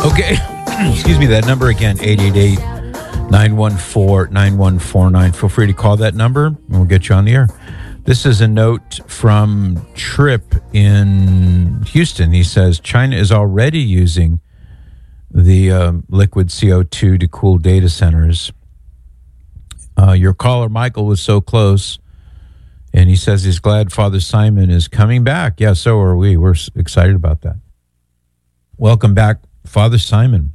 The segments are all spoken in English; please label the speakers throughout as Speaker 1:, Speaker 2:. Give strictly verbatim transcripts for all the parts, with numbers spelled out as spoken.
Speaker 1: Okay, excuse me, that number again, eight eight eight, nine one four, nine one four nine. Feel free to call that number and we'll get you on the air. This is a note from Trip in Houston. He says, China is already using the um, liquid C O two to cool data centers. Uh, your caller, Michael, was so close, and he says he's glad Father Simon is coming back. Yeah, so are we. We're excited about that. Welcome back, Father Simon.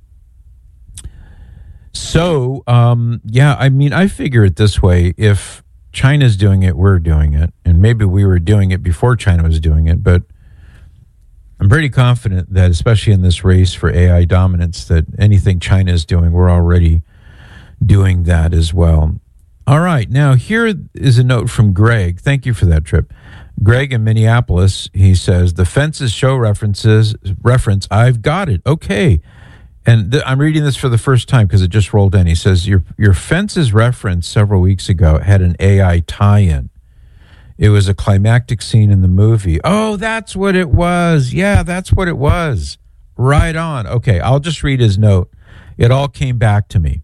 Speaker 1: So, um, yeah, I mean, I figure it this way. If China's doing it, we're doing it. And maybe we were doing it before China was doing it. But I'm pretty confident that, especially in this race for A I dominance, that anything China is doing, we're already doing that as well. All right. Now, here is a note from Greg. Thank you for that, Trip. Greg in Minneapolis, he says, the fences show references, reference, I've got it. Okay. And th- I'm reading this for the first time because it just rolled in. He says, your your fences reference several weeks ago had an A I tie-in. It was a climactic scene in the movie. Oh, that's what it was. Yeah, that's what it was. Right on. Okay, I'll just read his note. It all came back to me,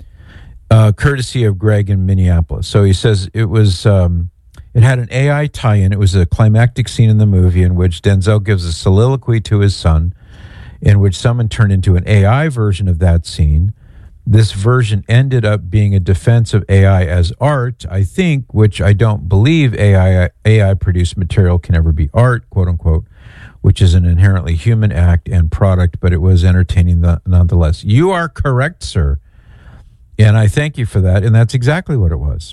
Speaker 1: uh, courtesy of Greg in Minneapolis. So he says it was... Um, It had an A I tie-in. It was a climactic scene in the movie in which Denzel gives a soliloquy to his son, in which someone turned into an A I version of that scene. This version ended up being a defense of A I as art, I think, which I don't believe A I A I-produced material can ever be art, quote-unquote, which is an inherently human act and product, but it was entertaining the, nonetheless. You are correct, sir, and I thank you for that, and that's exactly what it was.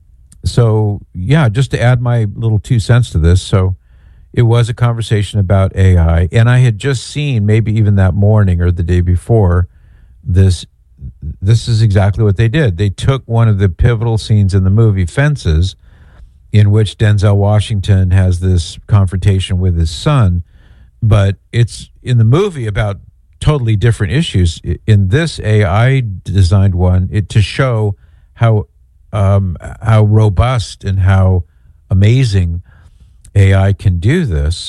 Speaker 1: So, yeah, just to add my little two cents to this. So it was a conversation about A I. And I had just seen, maybe even that morning or the day before, this this is exactly what they did. They took one of the pivotal scenes in the movie, Fences, in which Denzel Washington has this confrontation with his son. But it's in the movie about totally different issues. In this A I-designed one, it to show how... Um, how robust and how amazing A I can do this.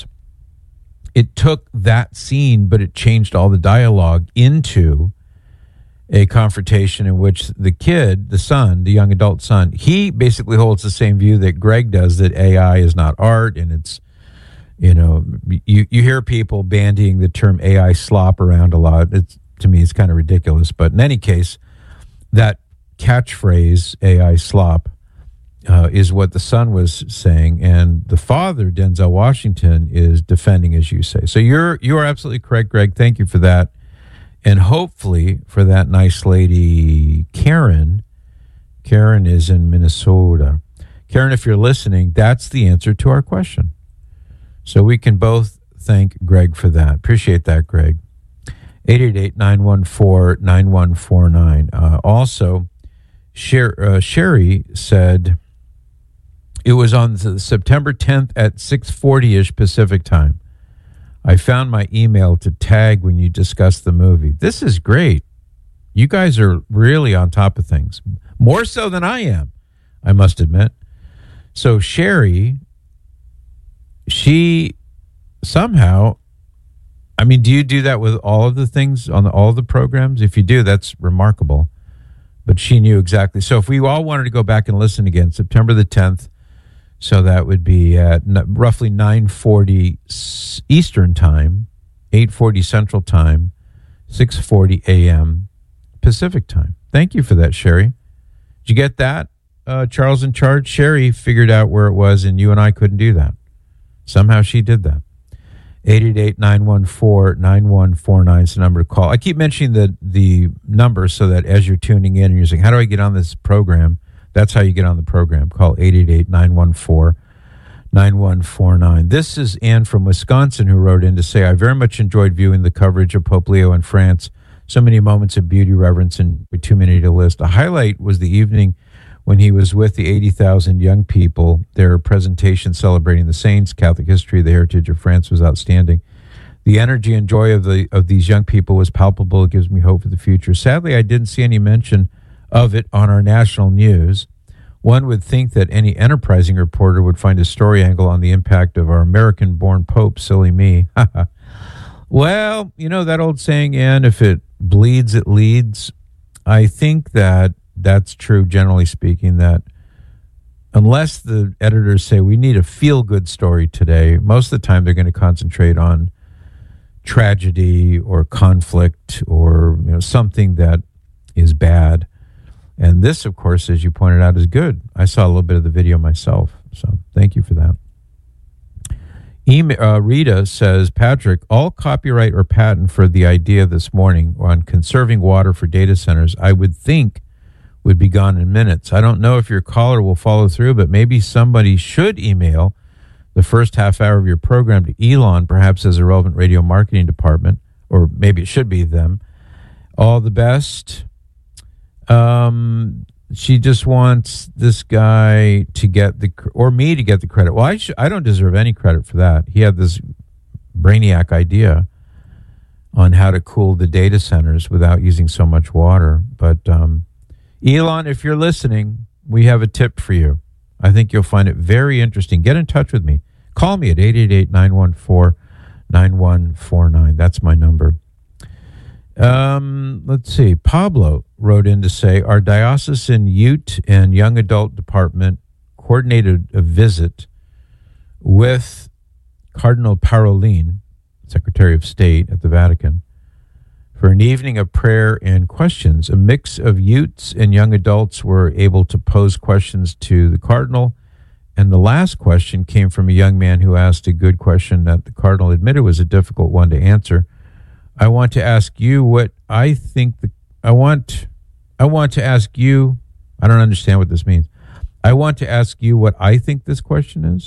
Speaker 1: It took that scene, but it changed all the dialogue into a confrontation in which the kid, the son, the young adult son, he basically holds the same view that Greg does, that A I is not art, and it's, you know, you, you hear people bandying the term A I slop around a lot. It's, to me, it's kind of ridiculous. But in any case, that catchphrase A I slop uh, is what the son was saying, and the father, Denzel Washington, is defending, as you say. So you're you are absolutely correct, Greg. Thank you for that, and hopefully for that nice lady Karen. Karen is in Minnesota. Karen, if you're listening, that's the answer to our question. So we can both thank Greg for that. Appreciate that, Greg. eight eight eight, nine one four, nine one four nine. Uh, also. Sher- uh, Sherry said it was on the September tenth at six forty-ish Pacific time. I found my email to tag when you discussed the movie. This is great. You guys are really on top of things. More so than I am, I must admit. So Sherry, she somehow, I mean, do you do that with all of the things on the, all of the programs? If you do, that's remarkable. But she knew exactly. So if we all wanted to go back and listen again, September the tenth, so that would be at roughly nine forty Eastern Time, eight forty Central Time, six forty a.m. Pacific Time. Thank you for that, Sherry. Did you get that, uh, Charles in Charge? Sherry figured out where it was, and you and I couldn't do that. Somehow she did that. eight eight eight, nine one four, nine one four nine is the number to call. I keep mentioning the, the number so that as you're tuning in and you're saying, how do I get on this program? That's how you get on the program. Call eight eight eight, nine one four, nine one four nine. This is Ann from Wisconsin who wrote in to say, I very much enjoyed viewing the coverage of Pope Leo in France. So many moments of beauty, reverence, and too many to list. A highlight was the evening when he was with the eighty thousand young people. Their presentation celebrating the saints, Catholic history, the heritage of France was outstanding. The energy and joy of the of these young people was palpable. It gives me hope for the future. Sadly, I didn't see any mention of it on our national news. One would think that any enterprising reporter would find a story angle on the impact of our American-born Pope, silly me. Well, you know that old saying, Ann, if it bleeds, it leads. I think that that's true, generally speaking, that unless the editors say we need a feel-good story today, most of the time they're going to concentrate on tragedy or conflict or you know something that is bad. And this, of course, as you pointed out, is good. I saw a little bit of the video myself, so thank you for that. Email, uh, Rita says, Patrick, all copyright or patent for the idea this morning on conserving water for data centers, I would think would be gone in minutes. I don't know if your caller will follow through, but maybe somebody should email the first half hour of your program to Elon, perhaps as a relevant radio marketing department, or maybe it should be them. All the best. Um, she just wants this guy to get the, or me to get the credit. Well, I sh- I don't deserve any credit for that. He had this brainiac idea on how to cool the data centers without using so much water. But um, Elon, if you're listening, we have a tip for you. I think you'll find it very interesting. Get in touch with me. Call me at eight eight eight, nine one four, nine one four nine. That's my number. Um, let's see. Pablo wrote in to say, our diocesan youth and young adult department coordinated a visit with Cardinal Parolin, Secretary of State at the Vatican, for an evening of prayer and questions. A mix of youths and young adults were able to pose questions to the Cardinal. And the last question came from a young man who asked a good question that the Cardinal admitted was a difficult one to answer. I want to ask you what I think the, I want I want to ask you, I don't understand what this means. I want to ask you what I think this question is.